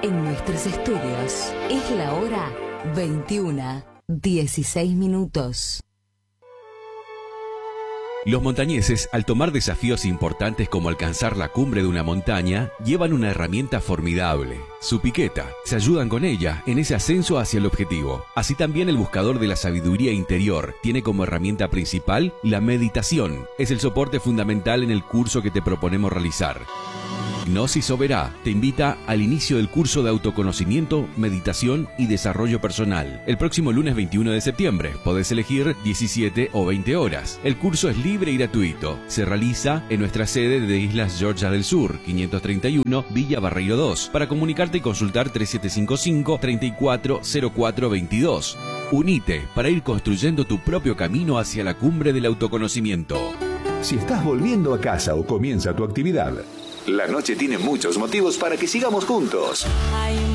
En nuestros estudios es la hora 21:16. Los montañeses, al tomar desafíos importantes como alcanzar la cumbre de una montaña, llevan una herramienta formidable, su piqueta. Se ayudan con ella en ese ascenso hacia el objetivo. Así también el buscador de la sabiduría interior tiene como herramienta principal la meditación. Es el soporte fundamental en el curso que te proponemos realizar. Gnosis Oberá te invita al inicio del curso de autoconocimiento, meditación y desarrollo personal. El próximo lunes 21 de septiembre podés elegir 17 o 20 horas. El curso es libre y gratuito. Se realiza en nuestra sede de Islas Georgias del Sur, 531 Villa Barreiro 2. Para comunicarte y consultar 3755-340422. Unite para ir construyendo tu propio camino hacia la cumbre del autoconocimiento. Si estás volviendo a casa o comienza tu actividad, la noche tiene muchos motivos para que sigamos juntos.